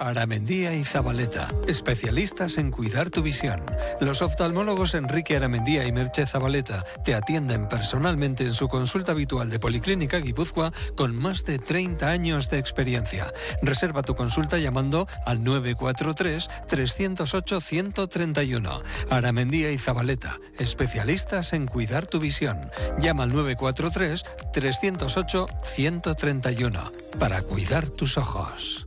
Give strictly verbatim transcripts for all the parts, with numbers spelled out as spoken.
Aramendía y Zabaleta, especialistas en cuidar tu visión. Los oftalmólogos Enrique Aramendía y Merche Zabaleta te atienden personalmente en su consulta habitual de Policlínica Guipúzcoa con más de treinta años de experiencia. Reserva tu consulta llamando al nueve cuatro tres, tres cero ocho, uno tres uno. Aramendía y Zabaleta, especialistas en cuidar tu visión. Llama al nueve cuatro tres, tres cero ocho, uno tres uno para cuidar tus ojos.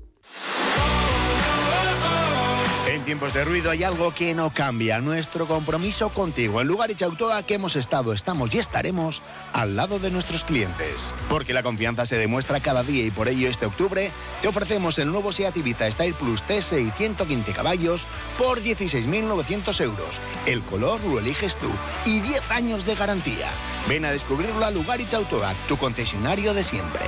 En tiempos de ruido hay algo que no cambia, nuestro compromiso contigo. En Lugaritz Autoa que hemos estado, estamos y estaremos al lado de nuestros clientes. Porque la confianza se demuestra cada día y por ello este octubre te ofrecemos el nuevo SEAT Ibiza Style Plus T S I ciento quince caballos por dieciséis mil novecientos euros. El color lo eliges tú y diez años de garantía. Ven a descubrirlo a Lugaritz Autoa, tu concesionario de siempre.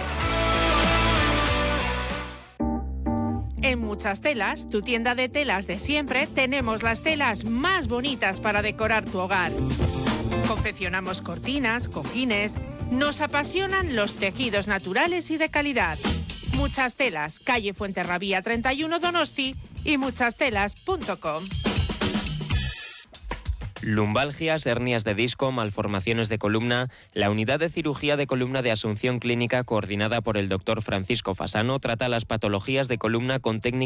En Muchas Telas, tu tienda de telas de siempre, tenemos las telas más bonitas para decorar tu hogar. Confeccionamos cortinas, cojines. Nos apasionan los tejidos naturales y de calidad. Muchas Telas, calle Fuenterrabía treinta y uno Donosti y muchas telas punto com. Lumbalgias, hernias de disco, malformaciones de columna. La unidad de cirugía de columna de Asunción Clínica, coordinada por el doctor Francisco Fasano, trata las patologías de columna con técnicas